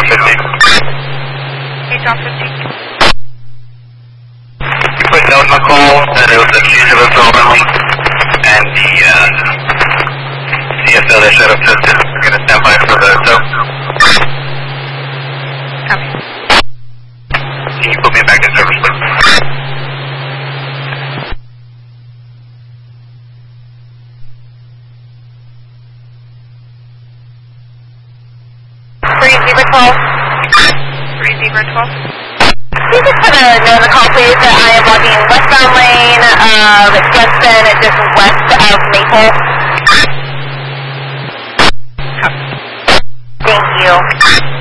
drop 50. Okay, drop 50. Quick note on the call that it was the Chief of only, and the CSO that showed up to assist is going to stand by for the tow. Copy. Can you put me back in service, please? 3-0-12. Can you just put a note on the call, please, that I am walking westbound lane of Justin, just west of Maple. Thank you.